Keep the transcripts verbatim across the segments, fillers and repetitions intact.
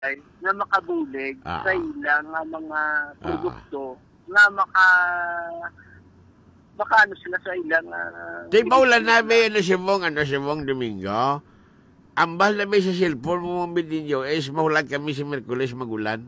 na makabulig Ah. sa ilang nga mga produkto Ah. nga maka maka ano sila sa ilang uh, Di ba ulan namin, ano si Mong, ano si Mong Domingo? Ambal na may sa cellphone mo mong bidinyo, is mahulat kami si Merkules magulan.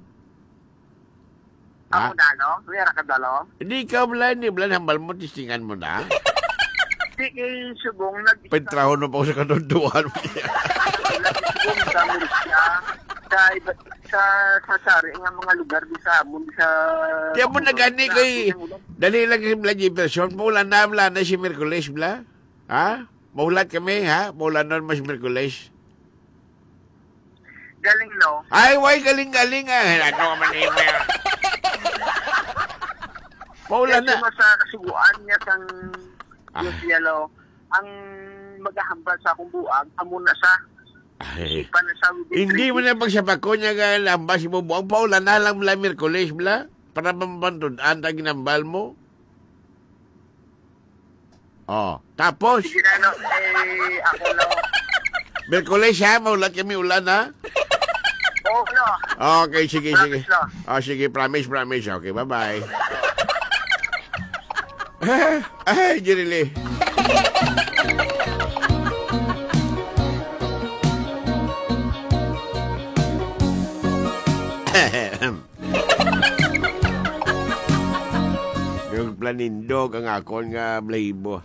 ako Ha? dalo, mayroon ka dalo. Hindi ikaw blan, hindi blan, hambal mo, tistingan mo na. Di kay Subong nag Pagtraho na pa ako sa kanunduan mo niya. Subong sa Malaysia sa iba sa sa sari nga mga lugar di sa amon sa Kaya mo na gani kay, dali lang yung blan yung version, maulan na, maulan na si Merkules bla. Ha? Maulat kami, ha? Maulan na mas Merkules. galing no. Ay, way, galing-galing ah. Ano ka man yung mga... Maulan na. Kaya sa kasuguan niya sang Ah. Diyos yalo ang maghahambal sa akong buang amo na sa Ay. ipan na sa within Hindi three mo na pagsapako niya ka lambas mo buong paulan na lang mula Merkules bla. Para mambantod, anda ginambal mo. Oh, tapos, Sige na, no, eh, ako, no. Merkules ha, maulat kami ulan ha. Oo, no. Okay, sige, sige. Promise, no. Oh, sige, promise, promise. Okay, bye-bye. Ay, Jirili. Yung planindog ang akon nga blaybo.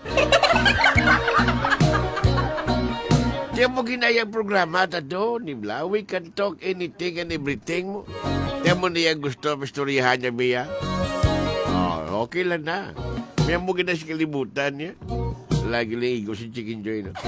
Kaya mo ginayang programa tato, ni Bla. We can talk anything and everything mo. Kaya mo niya gusto pastoryahan niya, Mia. Oh, okay lang na. Kaya mo gina si kalibutan niya. Lagi lang igo si Chicken Joy, no?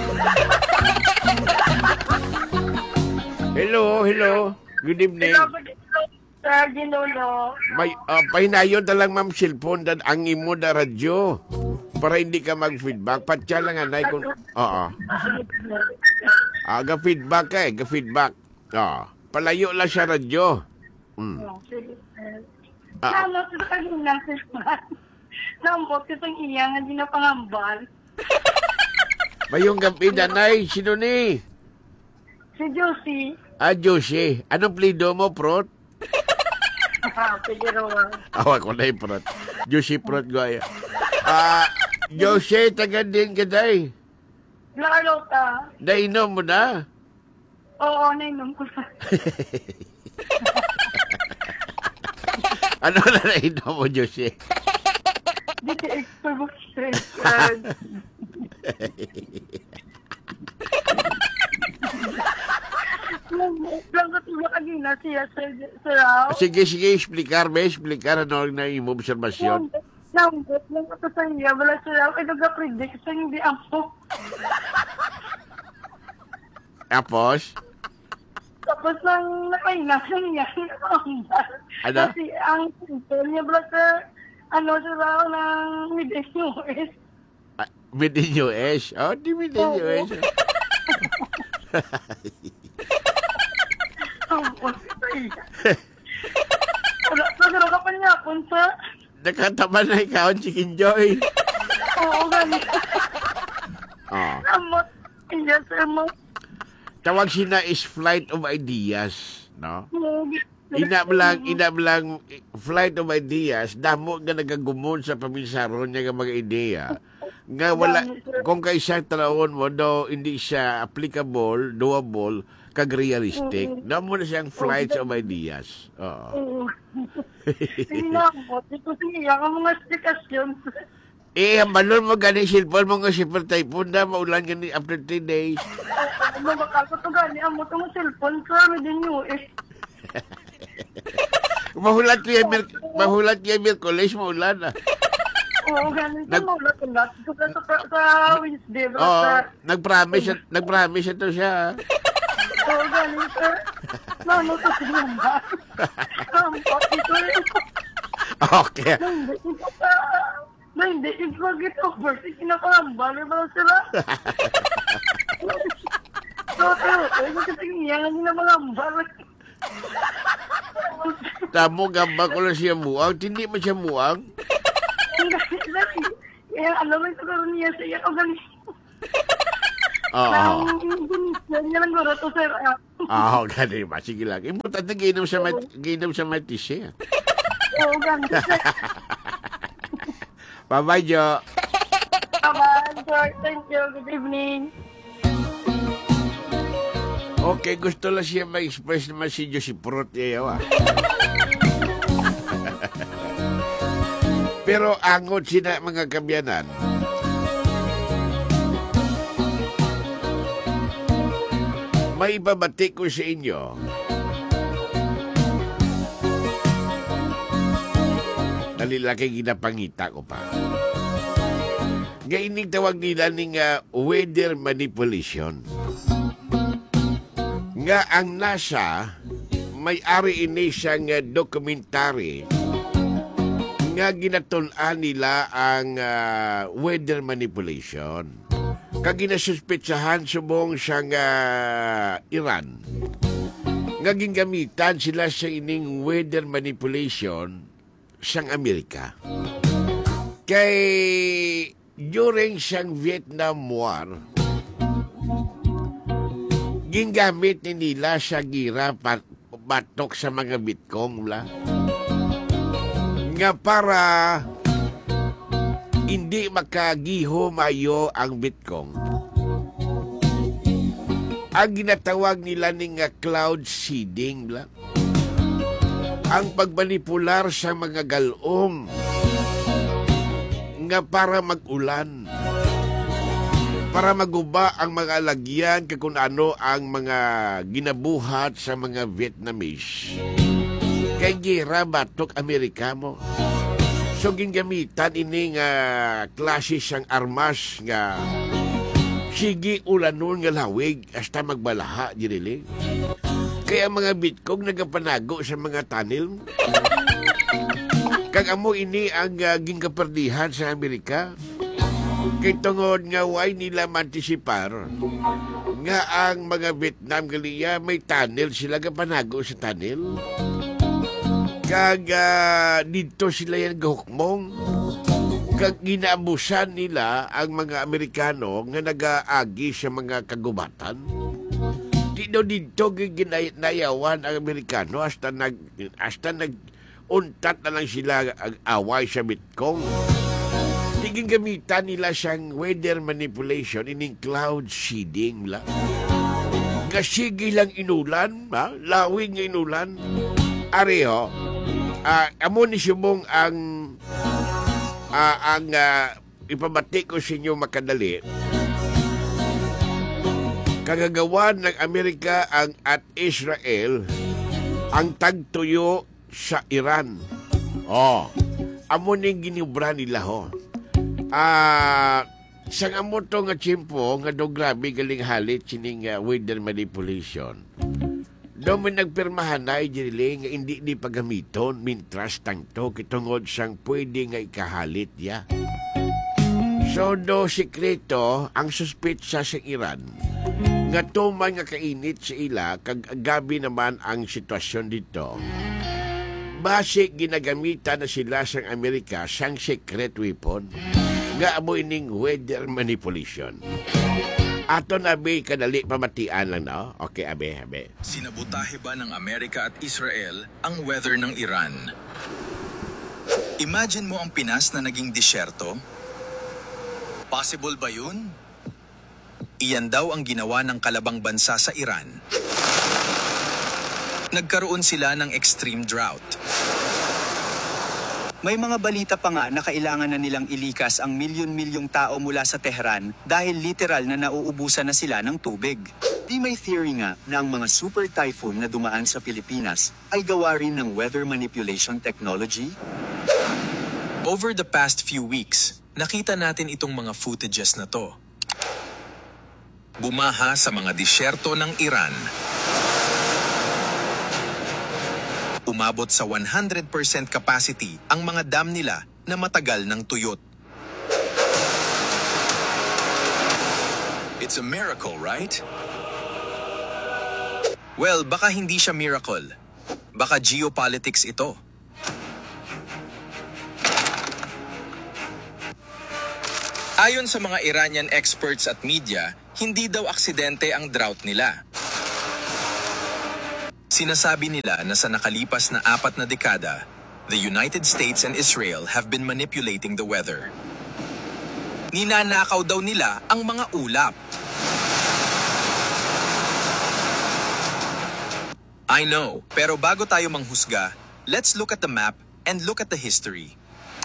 Hello, hello. Good evening. Hello, good evening, Sir Ginolo. May, uh, pahinayon na lang, ma'am, cellphone dan ang imo na radyo. Para hindi ka mag-feedback. Patya lang, anay. Kung... Oo. Ah, ga-feedback ka eh. Ga-feedback. Ah, palayo lang sa radyo. Mm. Ah, Namo sa kanina, sir. Nambot ko itong iya nga di na pangambal. mayong gabi, danay. Sino ni? Si Josie. Ah, Josie. Anong plido mo, Prot? Ah, Figueroa. Awa ko na yung Prot. Josie Prot, gaya. Ah, Josie, taga din ka, day. Lalo ka. Nainom mo na. Oo, nainom ko sa... Ano na nainom mo, Josie? Dito expert stress. Lang ko tulo kanina siya, Sir Sir Rao. Sige, sige, explicar, be. Explicar ano na yung observasyon. Nambot lang ko sa iya. Wala Sir Rao. Ay, nag-predict sa hindi ampo. Tapos, Tapos lang nakaina sa niya. Ano? Kasi ang simple niya wala sa ano Sir Rao ng Middle U S. ah, within U S. Oh, di within U S. Nambot sa iya. Wala sa Sir Rao ka pa niya punta. Nakatama na ikaw, Chicken Joy. Oo, ganit. Oh. Nambot. Iya, Sir Mo. Tawag sina is flight of ideas, no? Mugi. Ina lang, ina lang, flight of ideas, damo nga nagagumon sa pamisaron niya nga mga ideya. Nga wala, kung kay isang taon mo, do, hindi siya applicable, doable, kag realistic. Damo na siyang flights of ideas. Oo. Oo. Nambot. Ito siya ang mga stikasyon. Eh, ang balon mo gani cellphone mo nga super typhoon na, maulan gani after three days. Ano bakal ko to gani amo tong cellphone sir within U S. Mahulat ko yung, Mer- mahulat ko yung Merkules, maulan na. Oo, gani sa Nag- mula ko lahat. Ito ka sa, sa Wednesday. bro, Oo, sa- nag-promise, siya- nag-promise ito siya. Oo, gani sir. Nano to siya ba? Nambot ito eh. Okay. Hindi ito ka. Hindi ito get over. Sige na pangambal. Ba sila? So, pero, ito kasi niya nga na pangambal. Tamo, gamba ko lang siya muang. Hindi mo siya muang. Kaya alam mo ito karoon niya sa iya. O gani. Oo. Nang ganyan niya lang guro to sir. Ah, oh, ganun ba? Sige lang. Importante ginom sa mat ginom sa matisya. Oo, ganun. Bye-bye, Jo. Bye-bye, sir. Thank you. Good evening. Okay, gusto lang siya ma-express naman si Jo si Prot yaw, ah. Pero angot sina mga kabyanan. May ibabati ko sa inyo. Nalilaki ginapangita ko pa. Gaining tawag nila ng uh, weather manipulation. Nga ang NASA, may-ari ini siyang uh, documentary nga ginatunan nila ang uh, weather manipulation. Kag ginasuspetsahan subong siyang uh, Iran. Nga gingamitan sila sa ining weather manipulation siyang Amerika. Kay during siyang Vietnam War, gingamit ni nila sa gira pat batok sa mga Vietcong la. Nga para hindi makagiho mayo ang Vietcong. Ang ginatawag nila ning uh, cloud seeding la. Ang pagbanipular sa mga galong nga para mag-ulan. Para maguba ang mga lagyan kung ano ang mga ginabuhat sa mga Vietnamese. Kay gira batok Amerika mo. So gingamitan ini nga klase siyang armas nga sige ulanon nga lawig hasta magbalaha dirili. Kaya mga Vietcong nagapanago sa mga tunnel. Kag amo ini ang uh, ginkaperdihan sa Amerika. Kay tungod nga way nila mantisipar nga ang mga Vietnam galiya may tunnel sila gapanago sa tunnel. Kag uh, dito sila yan gahukmong. Kag ginaabusan nila ang mga Amerikano nga nag-aagi sa mga kagubatan. Dito dito ginayawan ang Amerikano hasta nag hasta nag untat na lang sila ang away sa Vietcong. Tiging gamitan nila siyang weather manipulation ining cloud seeding la. Gasigi lang inulan, ha? Lawing nga inulan. Areho, uh, amo ni sumong ang uh, ang uh, ipabati ko sa inyo makadali. Kagagawan ng Amerika ang at Israel ang tagtuyo sa Iran. Oh, amo ning ginibra nila ho. Ah, uh, sang amo to nga tiyempo nga do grabe galing halit sining uh, weather manipulation. Do man nagpirmahan na dili nga hindi di pagamiton mintras tangto kitungod sang pwede nga ikahalit ya. So do sikreto ang suspetsa sa Iran nga tuman nga kainit sa ila kag gabi naman ang sitwasyon dito. Base ginagamitan na sila sang Amerika sang secret weapon nga amo ining weather manipulation. Ato na be kadali pamatian lang no. Okay abe abe. Sinabutahe ba ng Amerika at Israel ang weather ng Iran? Imagine mo ang Pinas na naging disyerto. Possible ba yun? Iyan daw ang ginawa ng kalabang bansa sa Iran. Nagkaroon sila ng extreme drought. May mga balita pa nga na kailangan na nilang ilikas ang milyon-milyong tao mula sa Tehran dahil literal na nauubusan na sila ng tubig. Di may theory nga na ang mga super typhoon na dumaan sa Pilipinas ay gawa rin ng weather manipulation technology? Over the past few weeks, nakita natin itong mga footages na to. Bumaha sa mga disyerto ng Iran. Umabot sa one hundred percent capacity ang mga dam nila na matagal ng tuyot. It's a miracle, right? Well, baka hindi siya miracle. Baka geopolitics ito. Ayon sa mga Iranian experts at media, hindi daw aksidente ang drought nila. Sinasabi nila na sa nakalipas na apat na dekada, the United States and Israel have been manipulating the weather. Ninanakaw daw nila ang mga ulap. I know, pero bago tayo manghusga, let's look at the map and look at the history.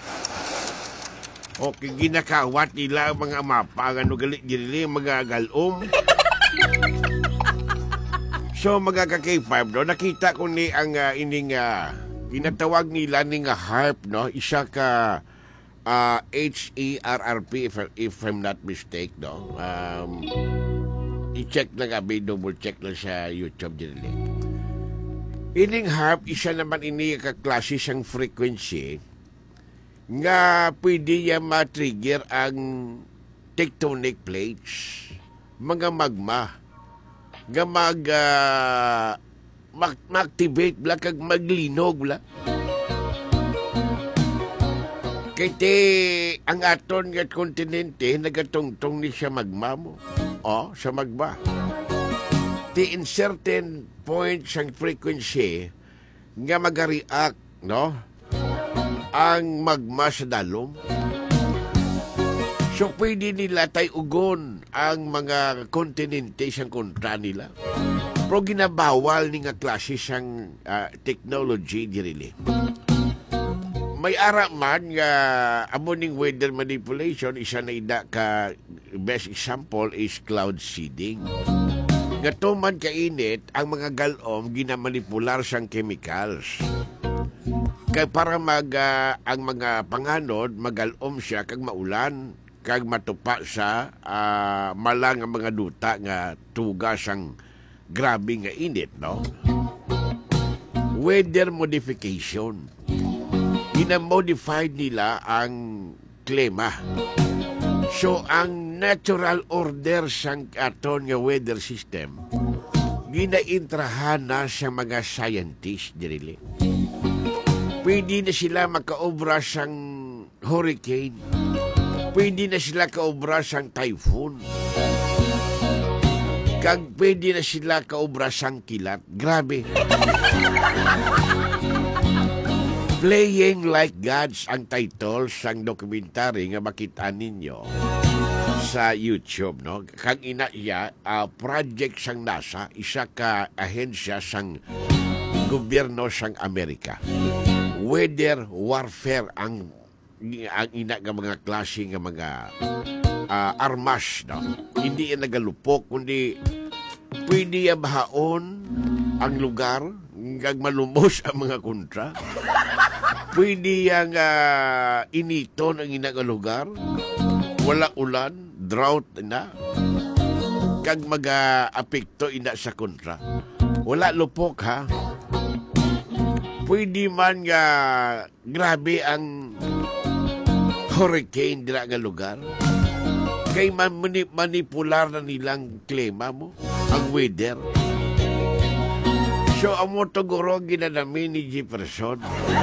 Okay, ginakawat nila ang mga mapa, ano galit ginili, mga galom. So, mga ka-K five, no, nakita ko ni ang uh, ining uh, ginatawag nila ning uh, HARP, no, isa ka uh, H E R R P, if, if I'm not mistake, no. Um, i-check lang, abi, double check lang sa YouTube ginili. Ining HARP, isa naman ini kaklase siyang frequency nga pwede yan ma-trigger ang tectonic plates, mga magma, nga mag, uh, mag ma-activate bla kag maglinog bla. Kaya te, ang aton nga kontinente, nagatungtong ni siya magma mo. O, sa magma. Ti in certain points ang frequency nga mag-react, no? Ang magma sa dalom. So, pwede nila tay ugon ang mga kontinente siyang kontra nila. Pero ginabawal ni nga klase siyang uh, technology dirili. May ara man nga amoning weather manipulation, isa na ida ka best example is cloud seeding. Nga tuman kainit, ang mga galom ginamanipular siyang chemicals. Kaya para mag uh, ang mga panganod magalom siya kag maulan kag matupa sa uh, malang ang mga duta nga tugas ang grabe nga init, no? Weather modification. Ina-modified nila ang klima. So, ang natural order sang aton nga weather system, ginaintrahan na sa mga scientists, dirili. Pwede na sila makaobra sang hurricane. Pwede na sila kaobra sang typhoon. Kag pwede na sila kaobra sang kilat. Grabe. Playing Like Gods ang title sang dokumentary nga makita ninyo sa YouTube, no? Kag ina iya, uh, project sang NASA, isa ka ahensya sang gobyerno sang Amerika. Weather warfare ang ang ina nga mga klase nga mga uh, armas, no? Hindi yan nagalupok, kundi pwede yan bahaon ang lugar ngag malumos ang mga kontra. Pwede yang uh, initon ang ina nga lugar, wala ulan, drought na, kag mag-apekto ina sa kontra. Wala lupok, ha? Pwede man nga grabe ang hurricane dira nga lugar. Kay man manipular na nilang klima mo, ang weather. So, amo to guro ginanamin ni Jefferson.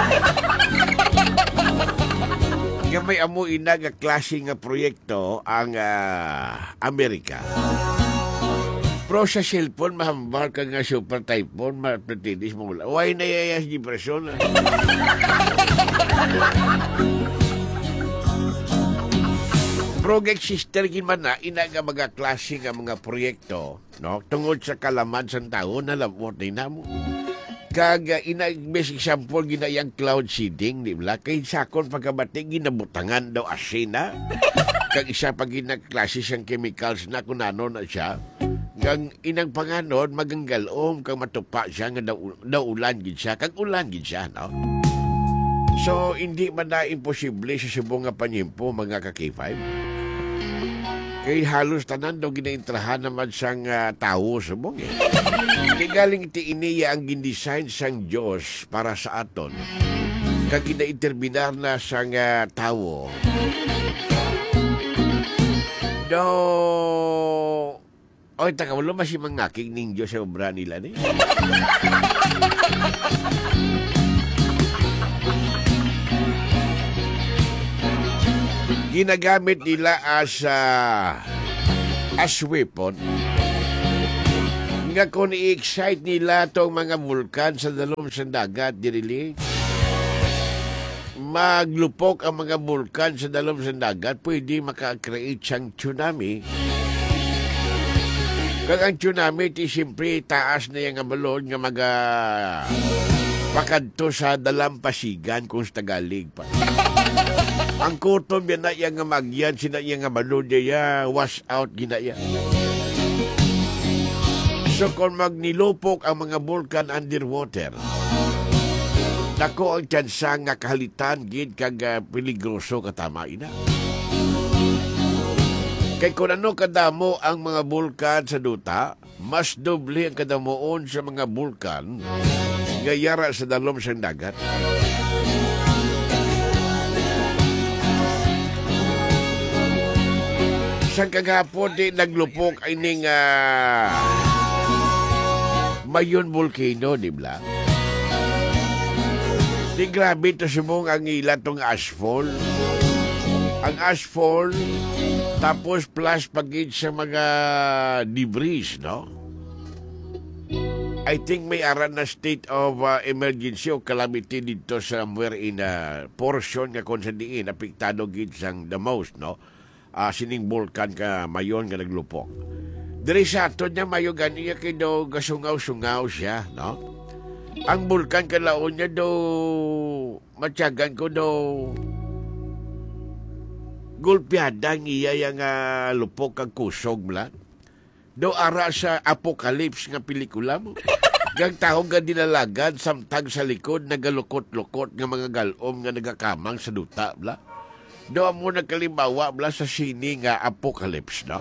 Nga may amo ina nga klase nga proyekto ang uh, Amerika. Pro sa cellphone, mahambal ka nga super typhoon, mapatitis mo wala. Why na yayas Jefferson? Project sister man na ina nga mga klase nga mga proyekto, no? Tungod sa kalaman sa tao na lamot na mo. Kag uh, ina best example ginayang cloud seeding, di ba? Kay sakon pagkabati ginabutangan daw asina. Kag isa pag ina klase siyang chemicals na kunano na siya. Kag inang panganon maganggalom kag matupa siya nga daw, daw ulan gid siya, kag ulan gid siya, no? So hindi man na imposible sa subong nga panyimpo mga ka-K five. Kay halos tanan daw ginaintrahan naman sang uh, tao subong eh. Kay galing ti iniya ang gindesign sang Diyos para sa aton. Kag ginainterbinar na sang uh, tao. Do oy taka wala masi mangaking ning Diyos sa obra nila ni. Ginagamit nila as uh, as weapon Nga kung i-excite nila tong mga vulkan sa dalom sa dagat, dirili, maglupok ang mga vulkan sa dalom sa dagat, pwede maka-create siyang tsunami. Kag ang tsunami, ti siyempre taas na yung balon nga maga pakadto sa dalampasigan kung sa Tagalog pa. Ang kutom yan na yung nga magyan, sina yung nga balon niya, wash out ginaya. So kung magnilupok ang mga vulkan underwater, dako ang tsansa nga kahalitan gid kag uh, peligroso katama ina. Kay kung ano kadamo ang mga vulkan sa duta, mas doble ang kadamoon sa mga vulkan nga yara sa dalom sa dagat. Sa kagapon di naglupok ay ning uh, Mayon Volcano, di ba? Di grabe to sumong ang ila tong ashfall. Ang ashfall, tapos plus pagid sa mga debris, no? I think may aran na state of uh, emergency o calamity dito somewhere in a portion nga kung sa diin, apektado gid sang the most, no? Uh, sining vulkan ka mayon nga naglupok. Diri sa ato niya mayo ganiya kay do gasungaw-sungaw siya, no? Ang bulkan kalaon niya do matyagan ko do gulpiada niya yung uh, lupok kag kusog mla. Do ara sa apocalypse nga pelikula mo. Gang tao nga dinalagad samtang sa likod nagalukot-lukot nga mga galom nga nagakamang sa duta mla. Do mo nagkalimbawa mla sa sini nga apocalypse, no?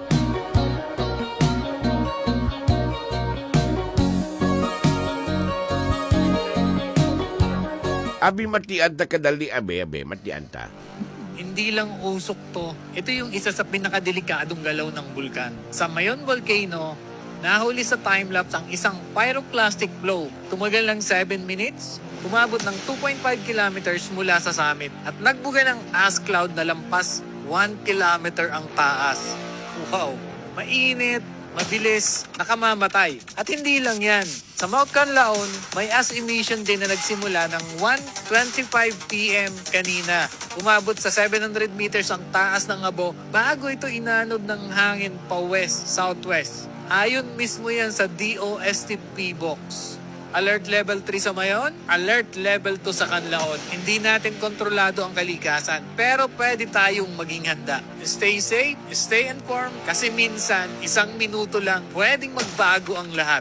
Abi matian ta kadali, abe, abe, matian ta. Hindi lang usok to. Ito yung isa sa pinakadelikadong galaw ng bulkan. Sa Mayon Volcano, nahuli sa timelapse ang isang pyroclastic flow. Tumagal ng seven minutes, umabot ng two point five kilometers mula sa summit at nagbuga ng ash cloud na lampas one kilometer ang taas. Wow! Mainit, mabilis, nakamamatay. At hindi lang yan. Sa Mount Canlaon, may ash emission din na nagsimula ng one twenty-five p m kanina. Umabot sa seven hundred meters ang taas ng abo bago ito inanod ng hangin pa west, southwest. Ayon mismo yan sa D O S T P box. Alert level three sa Mayon, alert level two sa Canlaon. Hindi natin kontrolado ang kalikasan, pero pwede tayong maging handa. Stay safe, stay informed, kasi minsan, isang minuto lang, pwedeng magbago ang lahat.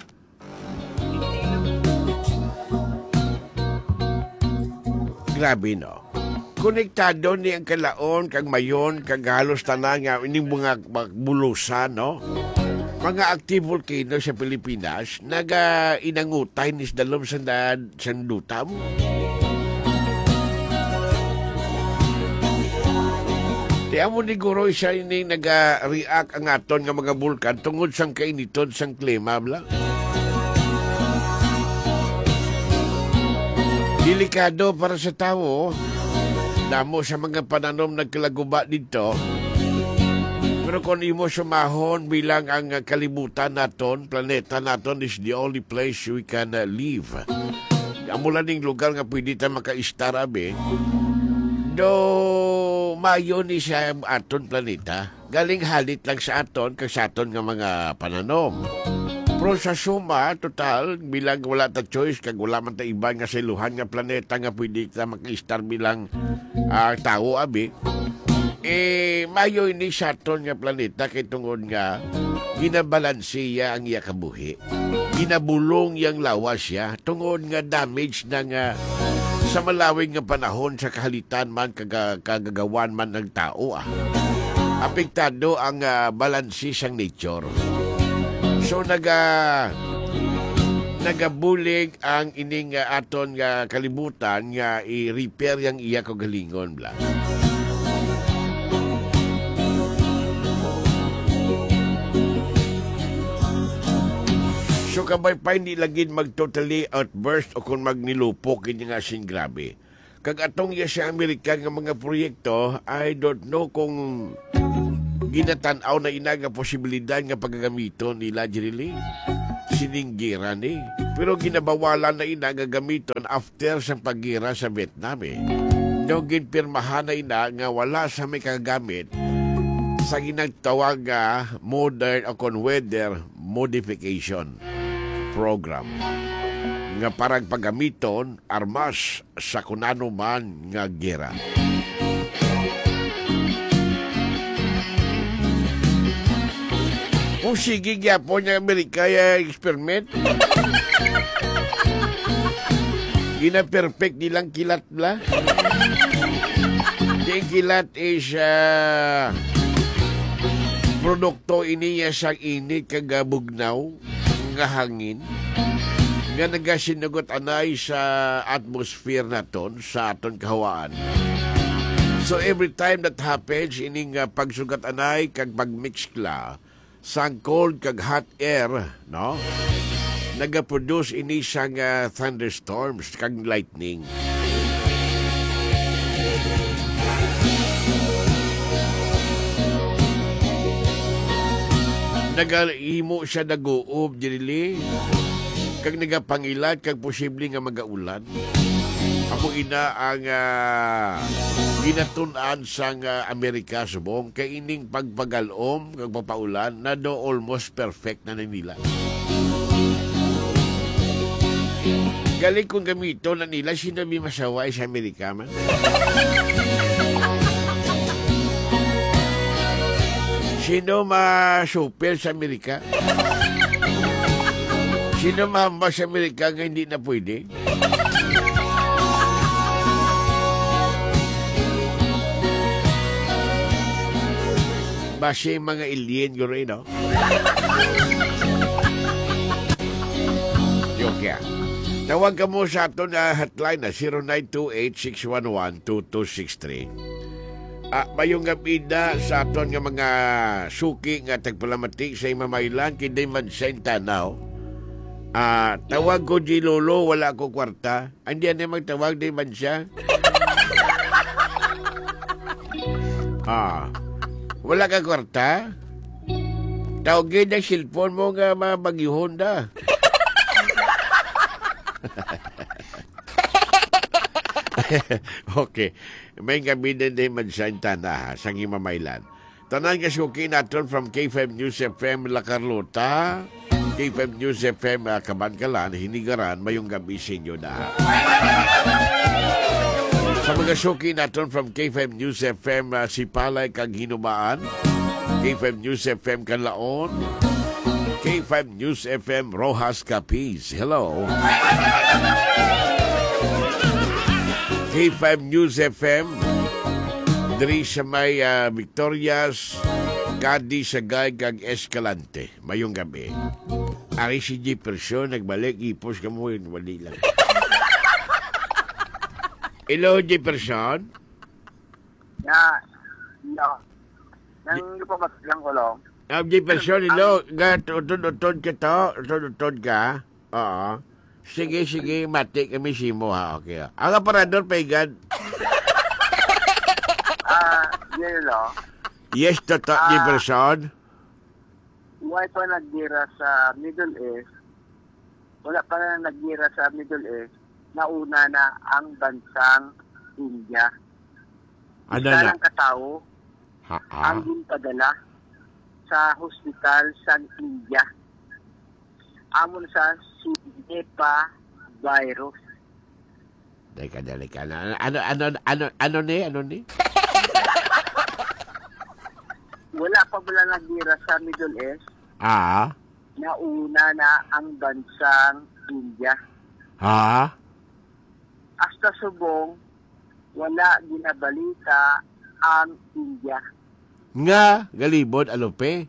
Grabe, no? Konektado ni ang Kalaon, kag Mayon, kag halos tanan nga, ining mga bulusan, no? Mga active volcano sa Pilipinas, naga inangutay ni dalom sa sanduta mo. Tiyan mo ni Guro, siya ini naga-react ang aton nga mga bulkan tungod sang kainiton sang klima, bla. Delikado para sa tao, damo sa mga pananom nagkalaguba dito. Pero kung imo sumahon bilang ang kalibutan naton, planeta naton is the only place we can uh, live. Amula ning lugar nga pwede tayo maka-istarabe, do mayo ni siya aton planeta. Galing halit lang sa aton, kag sa aton nga mga pananom. Pero sa suma, total, bilang wala ta choice, kag wala man ta iba nga siluhan nga planeta nga pwede ta maka-istar bilang uh, tao, abi. Eh, mayo ini sa aton nga planeta kay tungod nga ginabalansiya ang iya kabuhi. Ginabulong yang lawas siya tungod nga damage na nga sa malawig nga panahon sa kahalitan man kag kagagawan man ng tao ah. Apektado ang uh, balansi sang nature. So naga nagabulig ang ining uh, aton nga kalibutan nga i-repair yang iya kagalingon bla. So kabay pa hindi lagin mag-totally outburst o kung magnilupok hindi nga sin grabe. Kag atong iya sa Amerika nga mga proyekto, I don't know kung ginatanaw na ina nga posibilidad nga paggagamiton nila, Jirili. sininggira ni. Pero ginabawalan na ina nga gamiton after sa paggira sa Vietnam eh. No ginpirmahan na ina nga wala sa may kagamit sa ginagtawag nga modern o kon weather modification program nga parang paggamiton armas sa kunano man nga gera. Kung sige gyapon nga Amerika ya experiment, gina-perfect nilang kilat la. Di kilat is uh, produkto iniya sa init kagabugnaw nga hangin nga nagasinagot anay sa atmosphere naton sa aton kahawaan. So every time that happens, ining uh, pagsugat anay kag pagmix kla sang cold kag hot air, no? Nagaproduce ini sang uh, thunderstorms kag lightning. Nagahimo siya nag-uob dirili kag nagapangilat kag posible nga magaulan. Amo ina ang uh, ginatun-an sang uh, Amerika subong kay ining pagpagalom kag papaulan na do almost perfect na nila. Galing kong gamito na nila sino may masaway sa Amerika man. Sino ma-super sa Amerika? Sino mahamba sa Amerika nga hindi na pwede? Base mga alien ko rin, no? Joke ya. Tawag ka mo sa ato na hotline na zero nine two eight, six one one, two two six three. Ah, mayong gapida sa aton nga mga suki nga tagpalamati sa imamaylan kinday man sa intanaw. Ah, tawag ko di lolo, wala ko kwarta. Andi na magtawag di man siya. Ah, wala ka kwarta? Tawagin na cellphone mo nga mabagyuhon da. Okay. May gabi din din man sa intana sa imamaylan. Tanan ka suki natin from K five News F M La Carlota, K five News F M uh, Kabankalan, Hinigaran, mayong gabi sa inyo na. Sa mga suki natin from K five News F M uh, Sipalay kag Hinumaan, K five News F M Kanlaon, K five News F M Rojas Capiz. Hello. K five News F M diri sa may uh, Victorias, Cadi, Sagay kag Escalante. Mayong gabi. Ari si Jefferson nagbalik ipos ka mo yun wali lang. Hello Jefferson. Ya, no. Nang ipapatlang ko lang. Ah, Jefferson, hello. Ga utod-utod ka to, utod-utod ka. Oo. Sige, sige, mati kami simo ha. Okay. Ang aparador, paigad. Ah, yun lang. Yes, toto, Ah. Jefferson. Why pa naggira sa Middle East? Wala pa na naggira sa Middle East. Nauna na ang bansang India. Ano Isa na? lang katao Ha, ha? ang ginpadala sa hospital sa India. Amon sa si Nipah virus. Deka, deka. Ano, ano, ano, ano, ano ni? Ano ni? Wala pa wala nagira sa Middle East. Ah? Nauna na ang bansang India. Ha? Hasta subong, wala ginabalita ang India. Nga, galibod, alope.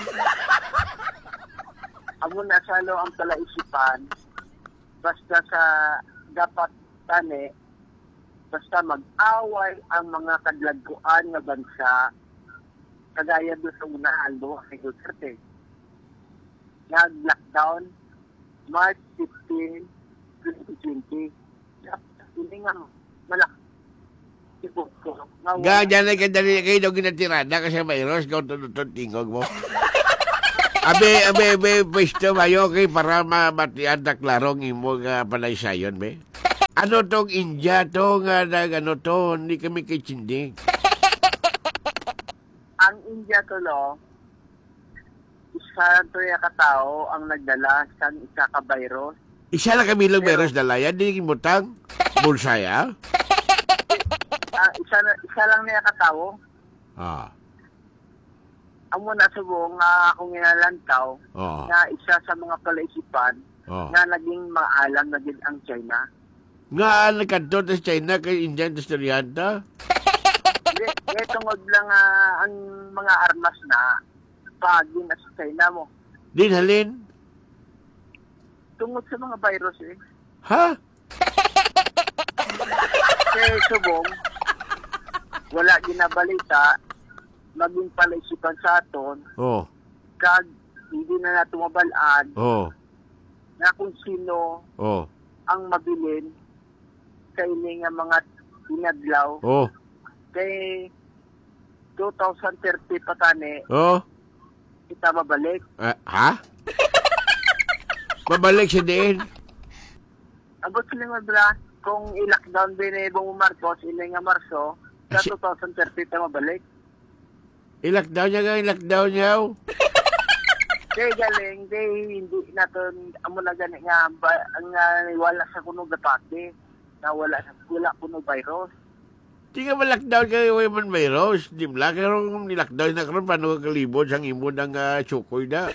Amo na salo ang palaisipan, basta sa dapat tani, basta mag-away ang mga kadlaguan nga bansa, kagaya doon sa unahan do kay Duterte. Nag-lockdown March fifteenth, twenty twenty. Hindi nga malaki ko. Nga, dyan ay kadali kayo daw ginatirada kasi mayroon, ikaw tututut tingog mo. Abe, abe, abe, pwesto mayo kay para mabatian na klarong imo nga panaysayon, be. Ano tong India to nga nag ano to, hindi kami kitsindig. Ang India to lo, isa to yung katao ang nagdala sa isa ka virus. Isa lang kami lang Pero- meron dalayan, di kimutang. Bulsaya? Ah, isa, na- isa lang niya katao. Ah, Ang muna subong nga akong inalantaw oo, na isa sa mga palaisipan oo. na naging maalam na din ang China. Nga, nagkanto sa China kay Indian estudyanta? Hindi, eh, tungod lang ah, ang mga armas na pagi na sa China mo. Din halin? Tungod sa mga virus eh. Ha? Kaya subong, wala ginabalita, maging palaisipan sa aton, Oo, kag hindi na nato mabalaan oo, na kung sino oo, ang mabilin sa ini nga mga inadlaw. oo, Kay twenty thirty pa tani, oo. kita mabalik. Ah, ha? Mabalik siya din. Abot sila nga bra, kung i-lockdown din ni Bong Marcos, ini nga Marso, sa Si- twenty thirty ta mabalik. I-lockdown niya nga, i-lockdown niya. Kay galing, kay hindi natin, amo na gani nga, ba, ang uh, wala sa kuno gapati, na wala sa wala kuno virus. Di ka ma-lockdown kayo yung man virus. Di ba? Kaya kung ni-lockdown na karon paano ka kalibod sang imo ng uh, chukoy na.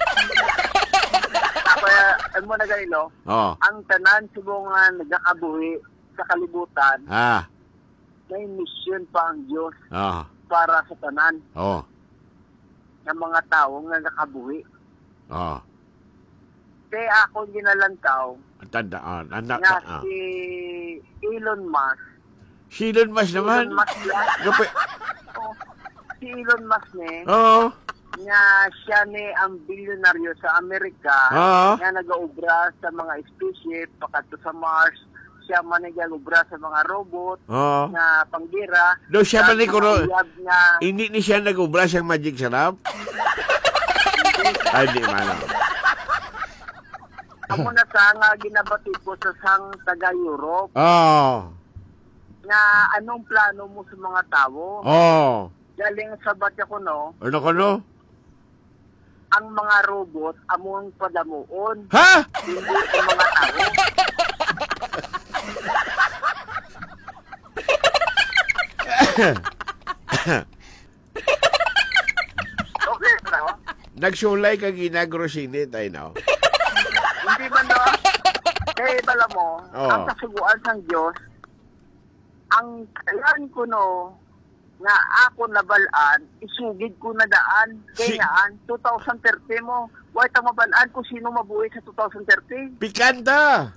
Kaya, ano na ganilo, Oo. ang tanan subong nga nagakabuhi sa kalibutan, Ah. may mission pa ang Diyos Oo. para sa tanan Oo. ng mga tao nga nakabuhi. Oo. Kaya ako ginalantaw Tandaan. Anak nga ah. si Elon Musk. Si Elon Musk naman. Elon Musk lang. Gapi. Oh, si Elon Musk ne, Oo. nga siya ni ang bilyonaryo sa Amerika, Oo. nga nag-aubra sa mga spaceship, pakato sa Mars, siya man nag-aubra sa mga robot, Oo. nga pangira. Do siya man ni Sa Kuro. mga uyab nga, Hindi ni siya nag-ubra siyang magic sarap. Ay, di man. amo na sa nga ginabati ko sa sang taga-Europe, Oo. nga anong plano mo sa mga tao? Oo. Galing sa batya ko no, Ano ko no? ang mga robot among padamuon, Ha? hindi ang mga tao. Okay, no? Nagsulay ka ginagrosini tayo no? Hindi ba no? Kaya bala mo, Oo. ang kasuguan ng Diyos, ang kailan ko no, nga ako nabalaan, isugid ko na daan. Si- Kaya nga, twenty thirty mo, why ta mabalaan kung sino mabuhay sa twenty thirty? Pikanta!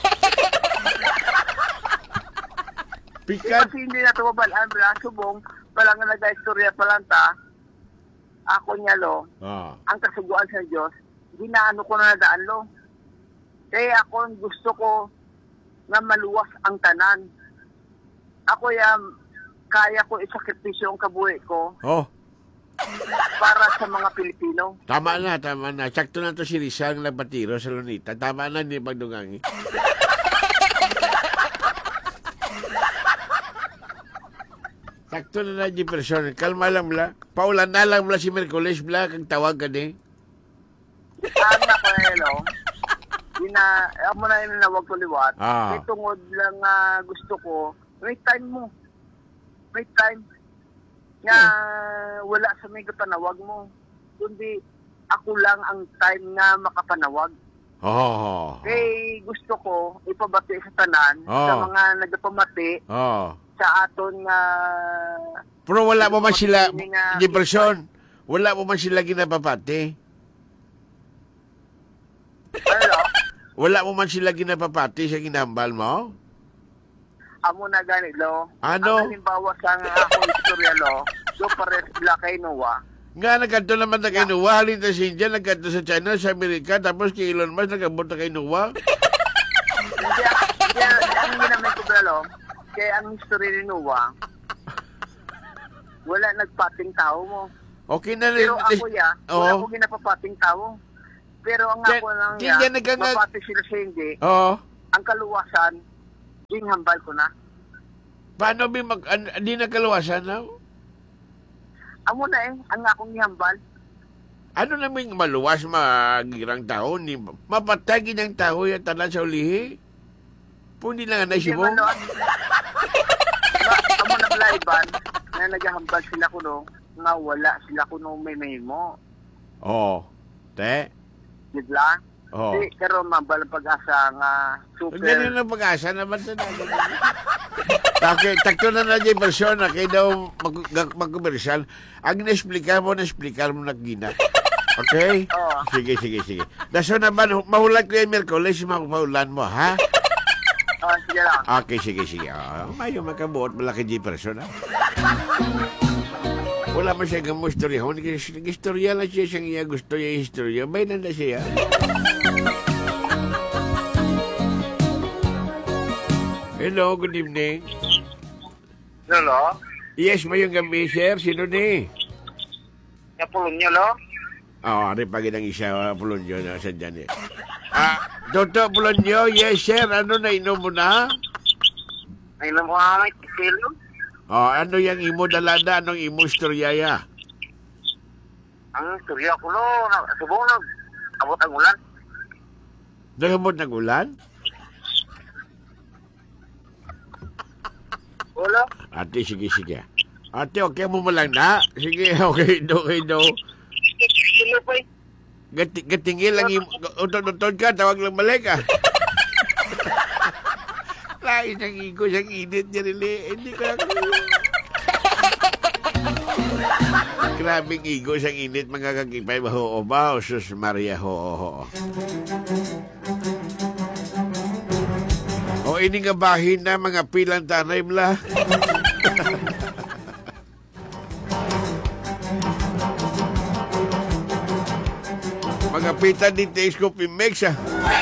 Pikat. Kasi hindi na ito mabalaan, bala, subong, palang nga nag-istorya palang ta, ako niya lo, Ah. ang kasuguan sa Diyos, ginaano ko na nadaan lo. Kaya ako gusto ko na maluwas ang tanan. Ako yan, kaya ko isakripisyo ang kabuhi ko Oh, para sa mga Pilipino. tama na, tama na. Sakto na to si Rizal nagpatiro sa Lunita. Tama na, hindi pagdungangi. Sakto na na di person. Kalma lang bla. Paulan na lang bla si Merkules bla. Kang tawag ka ni. Ang ako na yun, oh, gina, ako na yun na wag ko liwat. Ah. May tungod lang nga gusto ko, may time mo. May time. Nga wala sa may kapanawag mo. Kundi ako lang ang time nga makapanawag. Oh. Kay gusto ko ipabati sa tanan, Oh. sa mga nagpamati Oh. sa aton nga Pero wala mo man sila, Hindi nga- di person. Wala mo man sila ginapapati. ano, Wala mo man sila ginapapati sa ginambal mo. amo na ganito. Ano? Ang halimbawa sa nga akong istorya lo, do pares bla kay Noah. Nga, nagkanto naman na kay Noah. Halin na si India, nagkanto sa China, sa Amerika. Tapos kay Elon Musk, nagabot na kay Noah. Hindi, hindi, ang ginamit ko bla lo, kaya ang history ni Noah, wala nagpating tao mo. Okay na rin. Pero ako ya, Oo. wala ko ginapapating tao. Pero ang Yan- ako lang di- ya, yan nagkanga- mapati sila sa hindi, Oo. ang kaluwasan, ginhambal ko na. Paano ba mag... An, di nakaluwasan na? Amo na eh, ang akong gihambal. Ano naman maluwas magirang tao? Ni, mapatagin ang tao yung tanan sa ulihi? Pundi lang na Hindi siya mo? man, no? Ma- Amo na balaiban, na naghahambal sila kuno, nga wala sila kuno may may mo. Oo. Te? Diba? Oo. Di, pero mabal ang pag-asa nga super. Ganun ang pag-asa naman sa natin. Okay, takto na na dyan version na kayo daw mag- mag-commercial. Ang na-explicar mo, na-explicar mo na gina. Okay? Oo. Sige, sige, sige. Daso naman, mahulat ko yung Merkulis, mahulan mo, ha? Oh, sige lang. Okay, sige, sige. Oh, mayo makabuot, malaki di person, ha? Wala man siya gamo istorya. Nag-istorya lang siya siyang iya gusto niya istorya. May nanda siya. Hello, good evening. Lolo, Yes, mayong gabi, sir. Sino ni? napulong niyo, lo? Oo, oh, ari pagi ng isa, uh, Pulonyo na sa dyan eh. Ah, Toto Pulonyo, yes, sir. Ano na inom mo na? Ay, alam ko nga, may kisilo. Oh, ano yung imo dalada? Anong imo istoryaya? Ang istorya ko, lo, na- subong na, abot ang ulan. Nagamot ng ulan? Wala. Ate, sige, sige. Ate, okay mo mo lang na? Sige, okay do, okay do. Kisilo pa eh. Gati, gatingil lang imo. Utod-utod ka, tawag lang balik ka. Lain ang igo, siyang init niya nili. Hindi ko lang. Grabing igo, siyang init, mga kakipay. Ho, ba, sus Maria, ho, ho. O, ini nga bahin na mga pilang tanay mla. Mga pita di telescope mix ah.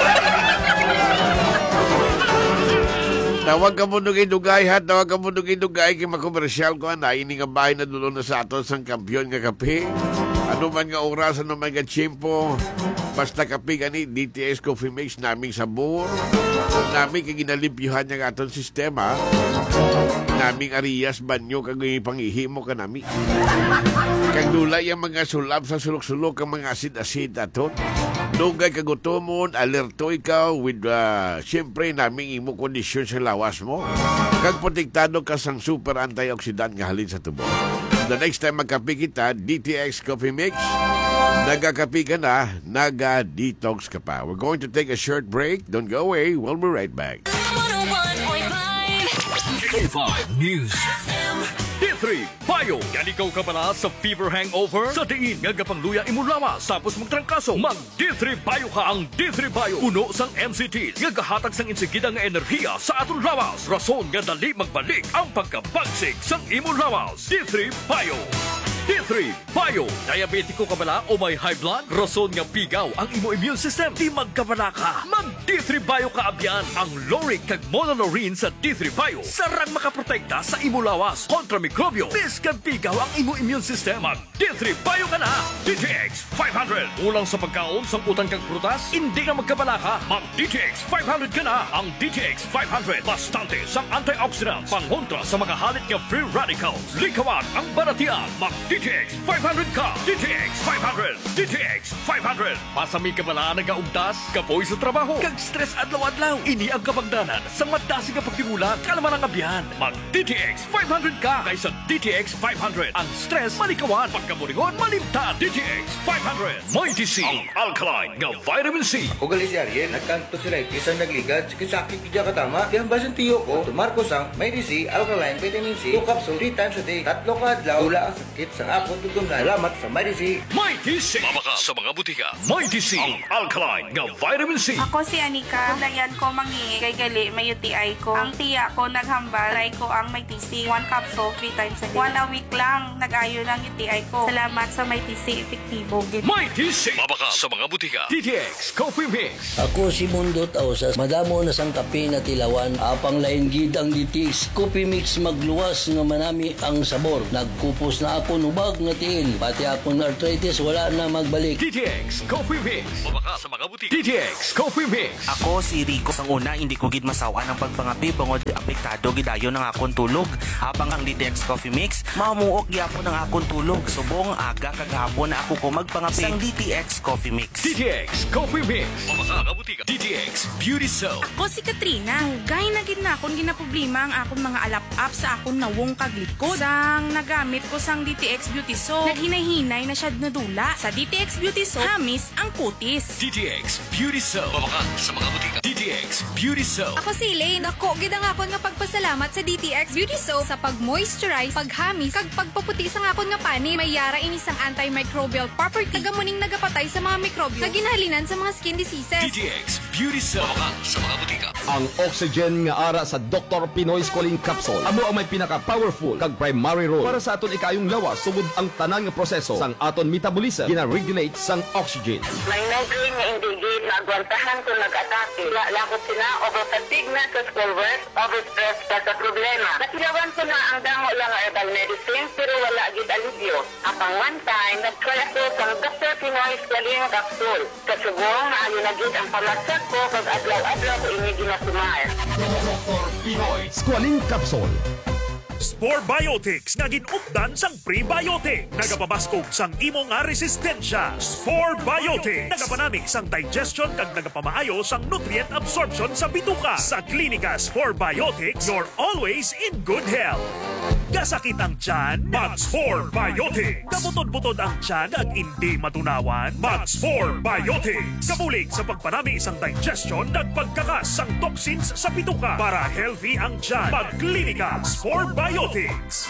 Tawag ka mo nung inugay ha, tawag ka mo nung inugay kay makomersyal ko na ini nga bahay na dulo na sa aton sang kampiyon nga kape. Ano man nga oras, ano man nga tiyempo, basta kape gani D T S Coffee Mix naming sabor. Naming kay ginalimpyuhan nga aton sistema. Naming arias banyo kag pangihimo ka nami. Kag dulay ang mga sulab sa sulok-sulok ang mga asid-asid aton. Dugay kagutomon, alerto ikaw with uh, siyempre naming imo kondisyon sa lawas mo. Kag protektado ka sang super antioxidant nga halin sa tubo. The next time magkape kita, D T X Coffee Mix, nagkakape ka na, naga-detox ka pa. We're going to take a short break. Don't go away. We'll be right back. K five News D three Payo. Yan ikaw ka pala sa fever hangover? Sa diin nga gapangluya imong lawas tapos magtrangkaso. Mag D three Payo ka ang D three Payo. Puno sang M C T nga gahatag sang insigida nga enerhiya sa aton lawas. Rason nga dali magbalik ang pagkabagsik sang imong lawas. D three Payo. D three Payo. Diabetiko ka bala o may high blood? Rason nga pigaw ang imo immune system. Di magkabala ka. Mag D three Payo ka abyan. Ang Loric kag Monolorine sa D three Payo. Sarang makaprotekta sa imo lawas kontra mikrobyo. Biskan pigaw ang imo immune system. Mag D three Payo ka na. D T X five hundred. Ulang sa pagkaon sa utang kag prutas. Hindi ka magkabala ka. Mag D T X five hundred ka na. Ang D T X five hundred. Bastante sa antioxidants. Pangontra sa mga halit nga free radicals. Likawan ang baratian. Mag D T X five hundred ka. D T X five hundred. D T X five hundred. Pasami ka bala nagaugdas, kapoy sa trabaho, kag stress adlaw-adlaw. Ini ang kabagdanan sa madasi nga pagtimula kalaman ang abyan. Mag D T X five hundred ka kaysa D T X five hundred. Ang stress malikawan, pagkamulingon malimtan. D T X five hundred. May D C ang alkaline nga vitamin C. O galis Ariel, nagkanto sila isang nagligad, sakit-sakit kaya katama. Di ang basan tiyo ko, tumarko sang may D C, alkaline, vitamin C, two capsule, three times a day. Tatlo ka adlaw, tula ang sakit sa ako tugong na. Salamat sa may D C. May D C. Mabaka sa mga butika. May D C ang alkaline nga vitamin C. Ako si Anika. Dayan ko mangi kay gali may U T I ko. Ang tiya ko naghambal, try ko ang may T C. One capsule, three times a day. One a week lang, nag-ayo ng U T I ko. Salamat sa may T C, epektibo. May D C. Mabaka sa mga butika. D T X Coffee Mix. Ako si Mundo Tausas, madamo na sang kape na tilawan, apang lain gid ang D T X Coffee Mix magluwas nga manami ang sabor. Nagkupos na ako nubag maluwag nga tiil. Pati akong arthritis, wala na magbalik. D T X Coffee Mix. Bumaka sa mga butik. D T X Coffee Mix. Ako si Rico. Ang una, hindi ko gid masawa ng pagpangapi bangod apektado gidayo ng akong tulog. Habang ang D T X Coffee Mix, mamuok gyapon ng akong tulog. Subong aga kagahapon na ako ko magpangapi sang D T X Coffee Mix. D T X Coffee Mix. Bumaka sa butik. D T X Beauty Soap. Ako si Katrina. Gay na gid na akong ginaproblema ang akong mga alap-up sa akong nawong kaglikod. Sang nagamit ko sang D T X Beauty Soap, naghinay-hinay na siya nadula. Sa D T X Beauty Soap, hamis ang kutis. D T X Beauty Soap. Bumaka sa mga butik. D T X Beauty Soap. Ako si Elaine. Ako, gid ang akon nga pagpasalamat sa D T X Beauty Soap sa pag-moisturize, paghamis, kag pagpaputi sa akon nga pani. May yara inisang antimicrobial property. Nagamuning nagapatay sa mga mikrobyo na ginhalinan sa mga skin diseases. D T X Beauty Soap. Bumaka sa mga butika. Ang oxygen nga ara sa Doctor Pinoy Squalene Capsule amo ang may pinaka-powerful kag primary role para sa aton ikayong lawas sugod ang tanan nga proseso sang aton metabolism gina-regulate sang oxygen. May migraine nga indigid na agwantahan kung nag-atake. Lakot sila over-fatigue na sa schoolwork, over-stress pa sa problema. Natilawan ko na ang damo lang nga herbal medicine pero wala gid alivyo. Apang one time, nag-try ako sa Doctor Pinoy Squalene Capsule. Kasubong na ayo na gid ang pamasak ko kag adlaw-adlaw ko ini ginasumar. Doctor Pinoy Squalene Capsule. Spore Biotics nga ginupdan sang prebiotic. Nagapabaskog sang imo nga resistensya. Spore Biotics. Nagapanamig sang digestion kag nagapamaayo sang nutrient absorption sa bituka. Sa klinika Spore Biotics, you're always in good health. Gasakit ang tiyan, mag-Spore Biotics. Kabutod-butod ang tiyan ag hindi matunawan, mag-Spore Biotics. Kabulig sa pagpanami isang digestion ag pagkakas sang toxins sa bituka para healthy ang tiyan. Mag-klinika Spore Biotics.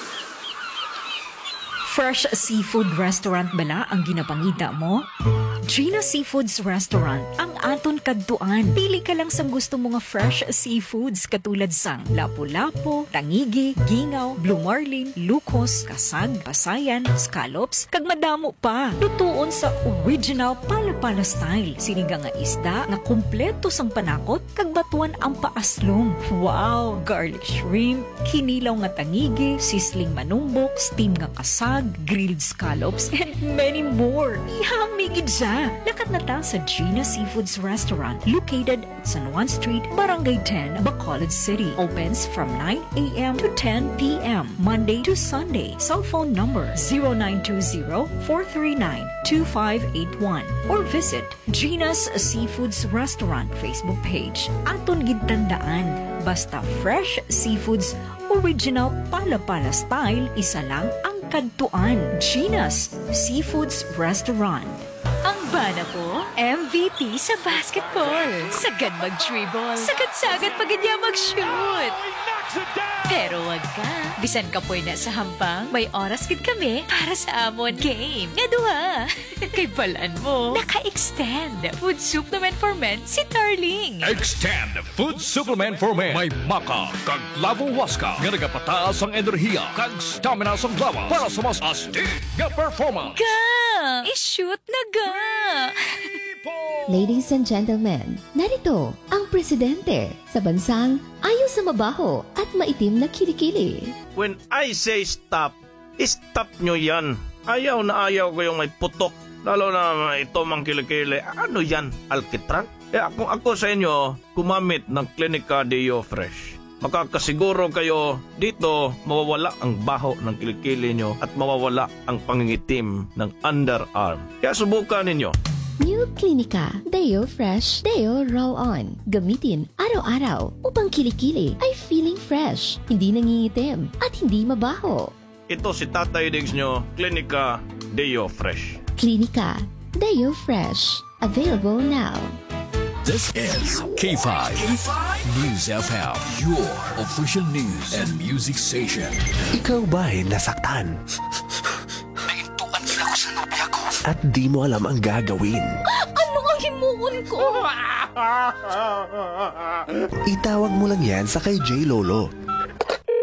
Fresh Seafood Restaurant ba na ang ginapangita mo? Gina Seafoods Restaurant ang aton kadtuan. Pili ka lang sa gusto mo nga fresh seafoods katulad sang lapu-lapu, tangigi, gingaw, blue marlin, lukos, kasag, pasayan, scallops, kag madamo pa. Lutuon sa original pala-pala style. Sinigang nga isda nga kumpleto sang panakot kag batuan ang paaslong. Wow! Garlic shrimp, kinilaw nga tangigi, sisling manumbok, steam nga kasag, grilled scallops, and many more. Yummy gid siya. Lakat na ta sa Gina Seafoods Restaurant located at San Juan Street, Barangay ten, Bacolod City. Opens from nine a.m. to ten p.m. Monday to Sunday. Cell phone number zero nine two zero, four three nine, two five eight one or visit Gina's Seafoods Restaurant Facebook page. Aton gid tandaan, basta fresh seafoods, original pala-pala style, isa lang ang kadtuan. Gina's Seafoods Restaurant. Ang bana ko, M V P sa basketball. Sagad mag-dribble. Sagad-sagad pag niya mag-shoot. Pero wag ka. Bisan ka po na sa hampang, may oras gid kami para sa amon game. Nga duha. Kay balaan mo, naka-extend food supplement for men si Tarling. Extend food supplement for men. May maka, kag lavo waska. Nga nagapataas ang enerhiya, kag stamina sa lawas para sa mas astig nga performance. Ga! I-shoot na ga! Ladies and gentlemen, narito ang presidente sa bansang ayaw sa mabaho at maitim na kilikili. When I say stop, stop nyo yan. Ayaw na ayaw ko yung may putok. Lalo na ito mang kilikili. Ano yan? Alkitran? Eh kung ako sa inyo, gumamit ng Clinica Deo Fresh. Makakasiguro kayo dito mawawala ang baho ng kilikili nyo at mawawala ang pangingitim ng underarm. Kaya subukan ninyo. New Clinica Deo Fresh Deo Roll-On. Gamitin araw-araw upang kilikili ay feeling fresh, hindi nangingitim at hindi mabaho. Ito si Tatay Diggs nyo, Clinica Deo Fresh. Clinica Deo Fresh. Available now. This is K five News F M, your official news and music station. Ikaw ba'y nasaktan? Nahintuan nila ko sa nobya ko. At di mo alam ang gagawin. Ano ang himuon ko? Itawag mo lang yan sa kay J Lolo.